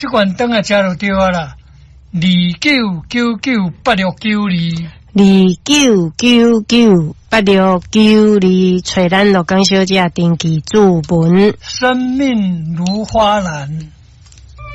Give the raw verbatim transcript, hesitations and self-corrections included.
这罐灯啊，加就对啊啦。二九九九八六九二， 二九九九八六九二，找咱罗江小姐登记注文。 生命如花篮。